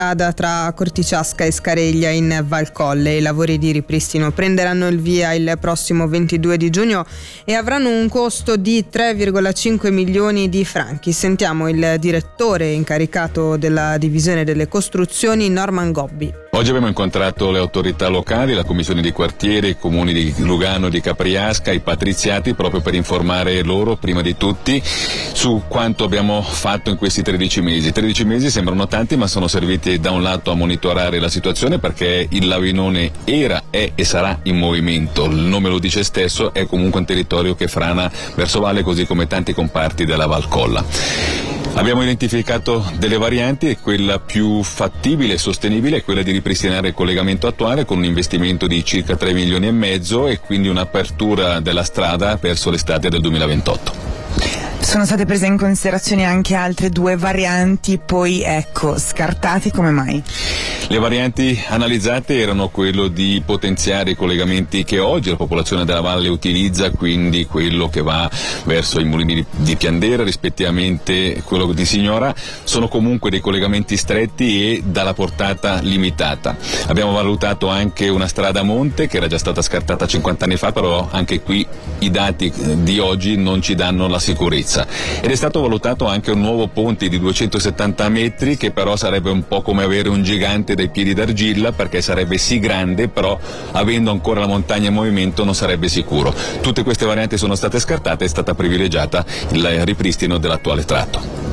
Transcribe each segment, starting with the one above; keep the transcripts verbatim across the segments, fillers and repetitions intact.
tra Corticiasca e Scareglia in Val Colle. I lavori di ripristino prenderanno il via il prossimo ventidue di giugno e avranno un costo di tre virgola cinque milioni di franchi. Sentiamo il direttore incaricato della divisione delle costruzioni, Norman Gobbi. Oggi abbiamo incontrato le autorità locali, la commissione di quartiere, i comuni di Lugano e di Capriasca, i patriziati, proprio per informare loro, prima di tutti, su quanto abbiamo fatto in questi tredici mesi. tredici mesi sembrano tanti, ma sono serviti da un lato a monitorare la situazione, perché il Lavinone era, è e sarà in movimento. Il nome lo dice stesso, è comunque un territorio che frana verso valle, così come tanti comparti della Val Colla. Abbiamo identificato delle varianti e quella più fattibile e sostenibile è quella di ripristinare il collegamento attuale con un investimento di circa tre milioni e mezzo e quindi un'apertura della strada verso l'estate del duemilaventotto. Sono state prese in considerazione anche altre due varianti, poi ecco, scartate come mai? Le varianti analizzate erano quello di potenziare i collegamenti che oggi la popolazione della valle utilizza, quindi quello che va verso i mulini di Piandera, rispettivamente quello di Signora. Sono comunque dei collegamenti stretti e dalla portata limitata. Abbiamo valutato anche una strada a monte che era già stata scartata cinquanta anni fa, però anche qui i dati di oggi non ci danno la sicurezza. Ed è stato valutato anche un nuovo ponte di duecentosettanta metri, che però sarebbe un po' come avere un gigante dai piedi d'argilla, perché sarebbe sì grande, però avendo ancora la montagna in movimento non sarebbe sicuro. Tutte queste varianti sono state scartate, è stata privilegiata il ripristino dell'attuale tratto.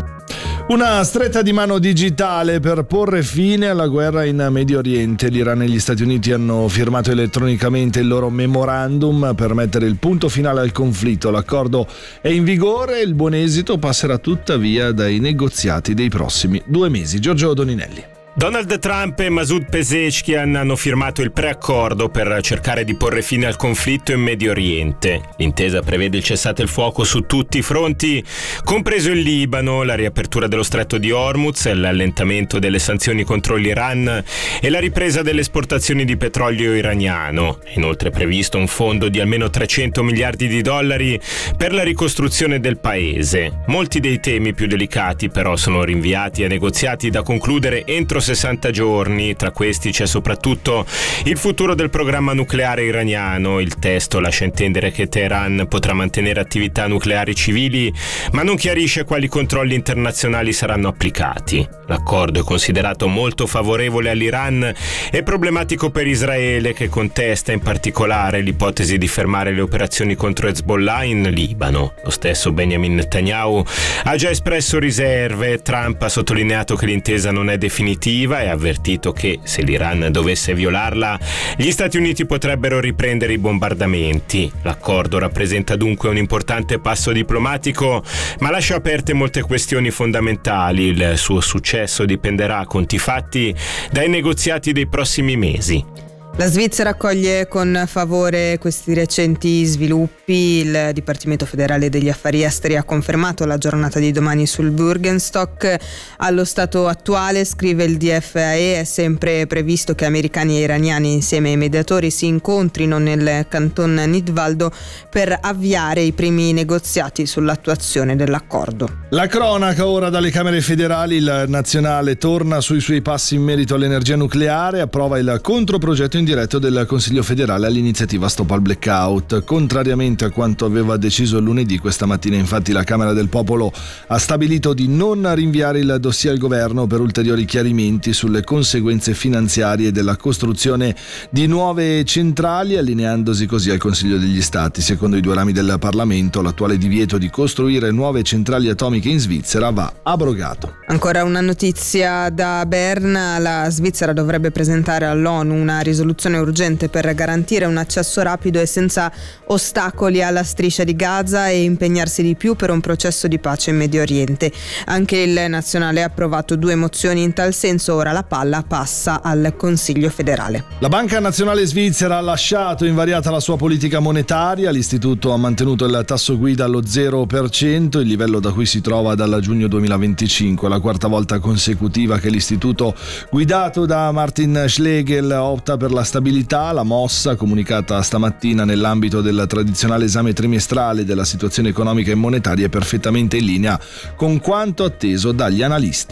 Una stretta di mano digitale per porre fine alla guerra in Medio Oriente. L'Iran e gli Stati Uniti hanno firmato elettronicamente il loro memorandum per mettere il punto finale al conflitto. L'accordo è in vigore e il buon esito passerà tuttavia dai negoziati dei prossimi due mesi. Giorgio Doninelli. Donald Trump e Masoud Pezeshkian hanno firmato il preaccordo per cercare di porre fine al conflitto in Medio Oriente. L'intesa prevede il cessate il fuoco su tutti i fronti, compreso il Libano, la riapertura dello stretto di Hormuz, l'allentamento delle sanzioni contro l'Iran e la ripresa delle esportazioni di petrolio iraniano. È inoltre previsto un fondo di almeno trecento miliardi di dollari per la ricostruzione del paese. Molti dei temi più delicati però sono rinviati a negoziati da concludere entro sessanta giorni. Tra questi c'è soprattutto il futuro del programma nucleare iraniano. Il testo lascia intendere che Teheran potrà mantenere attività nucleari civili, ma non chiarisce quali controlli internazionali saranno applicati. L'accordo è considerato molto favorevole all'Iran e problematico per Israele, che contesta in particolare l'ipotesi di fermare le operazioni contro Hezbollah in Libano. Lo stesso Benjamin Netanyahu ha già espresso riserve. Trump ha sottolineato che l'intesa non è definitiva e ha avvertito che se l'Iran dovesse violarla, gli Stati Uniti potrebbero riprendere i bombardamenti. L'accordo rappresenta dunque un importante passo diplomatico, ma lascia aperte molte questioni fondamentali. Il suo successo dipenderà, a conti fatti, dai negoziati dei prossimi mesi. La Svizzera accoglie con favore questi recenti sviluppi. Il Dipartimento federale degli affari esteri ha confermato la giornata di domani sul Bürgenstock. Allo stato attuale, scrive il D F A E, è sempre previsto che americani e iraniani insieme ai mediatori si incontrino nel canton Nidwaldo per avviare i primi negoziati sull'attuazione dell'accordo. La cronaca ora dalle Camere federali. Il Nazionale torna sui suoi passi in merito all'energia nucleare, approva il controprogetto in diretto del Consiglio federale all'iniziativa Stop al Blackout. Contrariamente a quanto aveva deciso lunedì, questa mattina infatti la Camera del Popolo ha stabilito di non rinviare il dossier al governo per ulteriori chiarimenti sulle conseguenze finanziarie della costruzione di nuove centrali, allineandosi così al Consiglio degli Stati. Secondo i due rami del Parlamento, l'attuale divieto di costruire nuove centrali atomiche in Svizzera va abrogato. Ancora una notizia da Berna. La Svizzera dovrebbe presentare all'ONU una risoluzione urgente per garantire un accesso rapido e senza ostacoli alla striscia di Gaza e impegnarsi di più per un processo di pace in Medio Oriente. Anche il Nazionale ha approvato due mozioni in tal senso. Ora la palla passa al Consiglio federale. La Banca Nazionale Svizzera ha lasciato invariata la sua politica monetaria. L'istituto ha mantenuto il tasso guida allo zero per cento, il livello da cui si trova dal giugno duemilaventicinque. La quarta volta consecutiva che l'istituto guidato da Martin Schlegel opta per la stabilità. La mossa, comunicata stamattina nell'ambito del tradizionale esame trimestrale della situazione economica e monetaria, è perfettamente in linea con quanto atteso dagli analisti.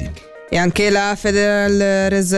E anche la Federal Reserve